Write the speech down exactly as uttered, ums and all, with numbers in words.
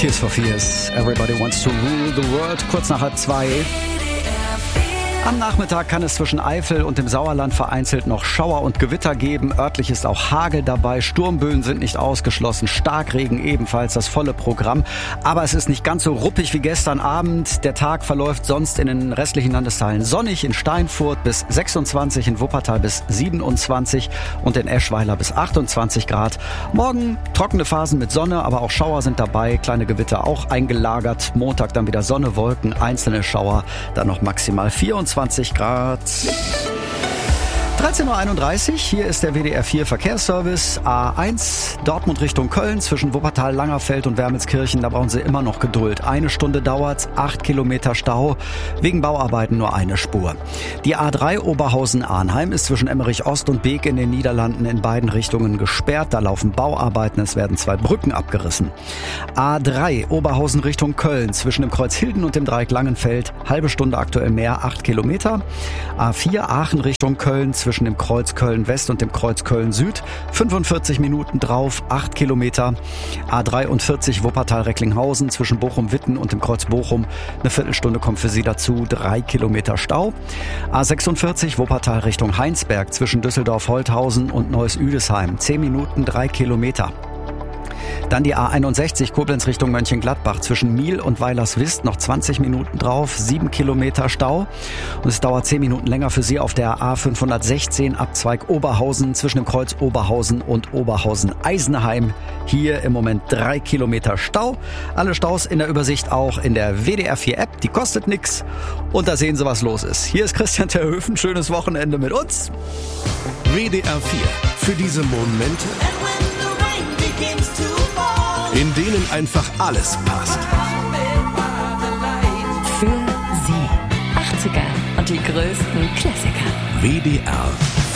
Tears for Fears, Everybody Wants to Rule the World, kurz nach halb zwei. Am Nachmittag kann es zwischen Eifel und dem Sauerland vereinzelt noch Schauer und Gewitter geben. Örtlich ist auch Hagel dabei. Sturmböen sind nicht ausgeschlossen. Starkregen ebenfalls, das volle Programm. Aber es ist nicht ganz so ruppig wie gestern Abend. Der Tag verläuft sonst in den restlichen Landesteilen sonnig. In Steinfurt bis sechsundzwanzig, in Wuppertal bis siebenundzwanzig und in Eschweiler bis achtundzwanzig Grad. Morgen trockene Phasen mit Sonne, aber auch Schauer sind dabei. Kleine Gewitter auch eingelagert. Montag dann wieder Sonne, Wolken, einzelne Schauer. Dann noch maximal vierundzwanzig Grad. dreizehn Uhr einunddreißig, hier ist der W D R vier Verkehrsservice. A eins, Dortmund Richtung Köln, zwischen Wuppertal, Langerfeld und Wermelskirchen. Da brauchen Sie immer noch Geduld. Eine Stunde dauert's, acht Kilometer Stau. Wegen Bauarbeiten nur eine Spur. Die A drei Oberhausen-Arnheim ist zwischen Emmerich Ost und Beek in den Niederlanden in beiden Richtungen gesperrt. Da laufen Bauarbeiten, es werden zwei Brücken abgerissen. A drei Oberhausen Richtung Köln, zwischen dem Kreuz Hilden und dem Dreieck Langenfeld. Halbe Stunde aktuell mehr, acht Kilometer. A vier Aachen Richtung Köln, zwischen zwischen dem Kreuz Köln-West und dem Kreuz Köln-Süd. fünfundvierzig Minuten drauf, acht Kilometer. A dreiundvierzig Wuppertal-Recklinghausen zwischen Bochum-Witten und dem Kreuz Bochum. Eine Viertelstunde kommt für Sie dazu, drei Kilometer Stau. A sechsundvierzig Wuppertal Richtung Heinsberg zwischen Düsseldorf-Holthausen und Neuss-Üdesheim. zehn Minuten, drei Kilometer. Dann die A einundsechzig Koblenz Richtung Mönchengladbach zwischen Miel und Weilerswist, noch zwanzig Minuten drauf, sieben Kilometer Stau. Und es dauert zehn Minuten länger für Sie auf der A fünfhundertsechzehn Abzweig Oberhausen zwischen dem Kreuz Oberhausen und Oberhausen-Eisenheim. Hier im Moment drei Kilometer Stau. Alle Staus in der Übersicht auch in der W D R vier App, die kostet nix. Und da sehen Sie, was los ist. Hier ist Christian Terhöfen, schönes Wochenende mit uns. W D R vier, für diese Momente, in denen einfach alles passt. Für Sie. achtziger und die größten Klassiker. W D R